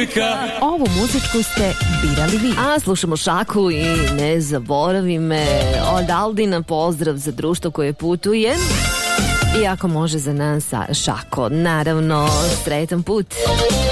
muzika. Ovu muzičku ste birali vi. A slušamo Šaku i Ne zaboravi me od Aldina. Pozdrav za društvo koje putuje. I ako može za nas, Šako, naravno, sretan put.